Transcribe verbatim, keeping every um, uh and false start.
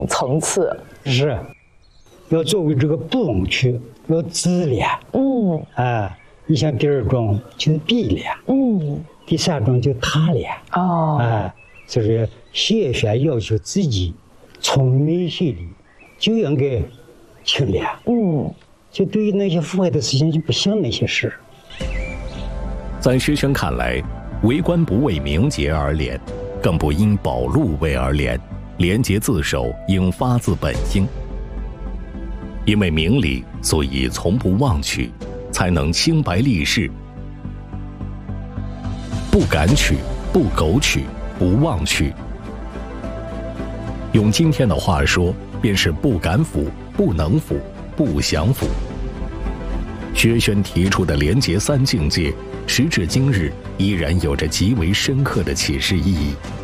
层次。 是，要作为这个不忘去，要自量。 嗯， 啊，你像第二桩就是必量。嗯，第三桩就他量。哦，啊，就是先选要求自己从内心里就应该清廉。嗯，就对于那些腐败的事情就不想那些事。 在薛轩看来，为官不为名节而廉，更不因保禄位而廉，廉洁自守应发自本心。因为明理，所以从不忘取，才能清白立世。不敢取，不苟取，不忘取。用今天的话说，便是不敢腐，不能腐，不想腐。薛轩提出的廉洁三境界，时至今日依然有着极为深刻的启示意义。